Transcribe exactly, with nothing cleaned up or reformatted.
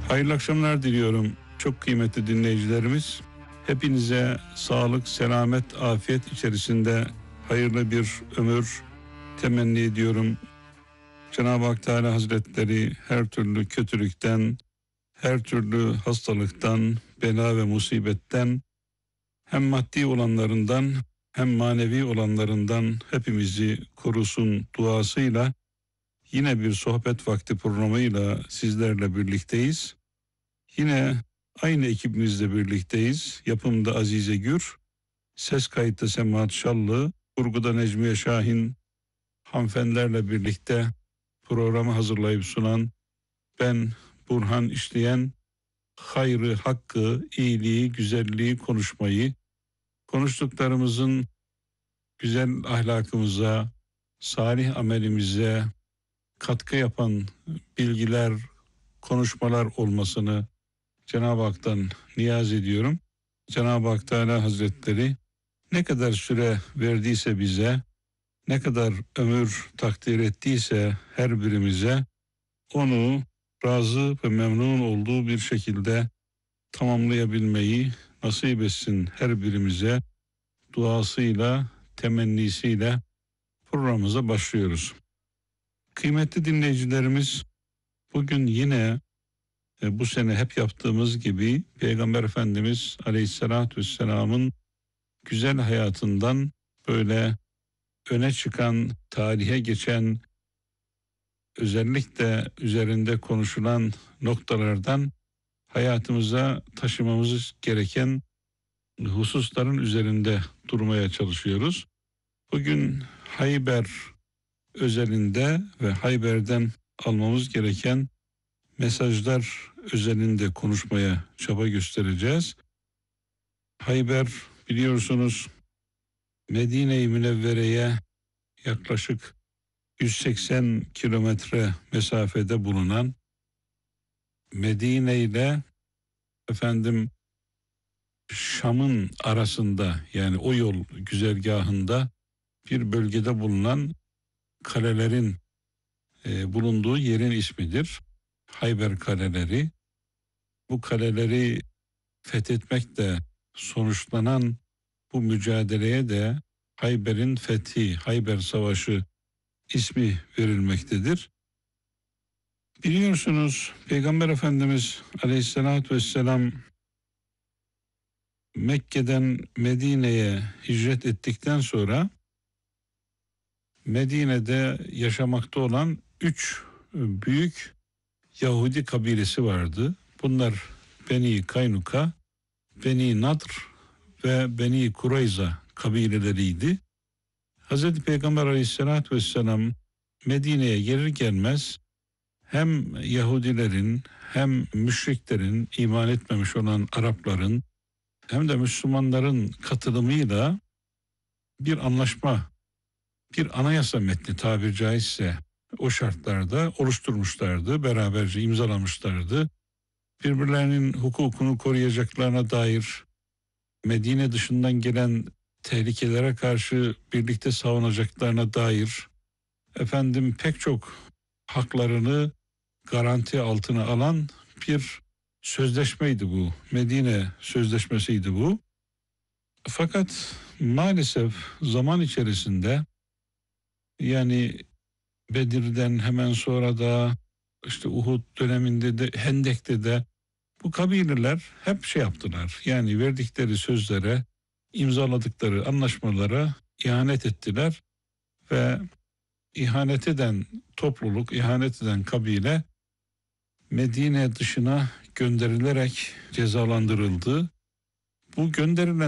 Hayırlı akşamlar diliyorum çok kıymetli dinleyicilerimiz. Hepinize sağlık, selamet, afiyet içerisinde hayırlı bir ömür temenni ediyorum. Cenab-ı Hak Teala Hazretleri her türlü kötülükten, her türlü hastalıktan, bela ve musibetten, hem maddi olanlarından hem manevi olanlarından hepimizi korusun duasıyla yine bir sohbet vakti programıyla sizlerle birlikteyiz. Yine aynı ekibimizle birlikteyiz. Yapımda Azize Gür, ses kayıtta Semahat Şallı, kurguda Necmiye Şahin hanımefendilerle birlikte programı hazırlayıp sunan ben Burhan İşleyen, hayrı, hakkı, iyiliği, güzelliği konuşmayı, konuştuklarımızın güzel ahlakımıza, salih amelimize katkı yapan bilgiler, konuşmalar olmasını Cenab-ı Hak'tan niyaz ediyorum. Cenab-ı Hak Teala Hazretleri ne kadar süre verdiyse bize, ne kadar ömür takdir ettiyse her birimize, onu razı ve memnun olduğu bir şekilde tamamlayabilmeyi nasip etsin her birimize duasıyla, temennisiyle programımıza başlıyoruz. Kıymetli dinleyicilerimiz, bugün yine e, bu sene hep yaptığımız gibi Peygamber Efendimiz Aleyhisselatü Vesselam'ın güzel hayatından böyle öne çıkan, tarihe geçen, özellikle üzerinde konuşulan noktalardan hayatımıza taşımamız gereken hususların üzerinde durmaya çalışıyoruz. Bugün Hayber özelinde ve Hayber'den almamız gereken mesajlar özelinde konuşmaya çaba göstereceğiz. Hayber biliyorsunuz Medine-i Münevvere'ye yaklaşık yüz seksen kilometre mesafede bulunan, Medine ile efendim Şam'ın arasında, yani o yol güzergahında bir bölgede bulunan kalelerin e, bulunduğu yerin ismidir. Hayber kaleleri. Bu kaleleri fethetmekle sonuçlanan bu mücadeleye de Hayber'in fethi, Hayber Savaşı ismi verilmektedir. Biliyorsunuz Peygamber Efendimiz Aleyhisselatü Vesselam Mekke'den Medine'ye hicret ettikten sonra Medine'de yaşamakta olan üç büyük Yahudi kabilesi vardı. Bunlar Beni Kaynuka, Beni Nadr ve Beni Kurayza kabileleriydi. Hazreti Peygamber Aleyhisselatü Vesselam Medine'ye gelir gelmez hem Yahudilerin hem müşriklerin, iman etmemiş olan Arapların hem de Müslümanların katılımıyla bir anlaşma, bir anayasa metni tabiri caizse o şartlarda oluşturmuşlardı, beraberce imzalamışlardı. Birbirlerinin hukukunu koruyacaklarına dair, Medine dışından gelen tehlikelere karşı birlikte savunacaklarına dair, efendim pek çok haklarını garanti altına alan bir sözleşmeydi bu. Medine Sözleşmesi'ydi bu. Fakat maalesef zaman içerisinde, yani Bedir'den hemen sonra da işte Uhud döneminde de Hendek'te de bu kabileler hep şey yaptılar. Yani verdikleri sözlere, imzaladıkları anlaşmalara ihanet ettiler ve ihanet eden topluluk, ihanet eden kabile Medine dışına gönderilerek cezalandırıldı. Bu gönderilen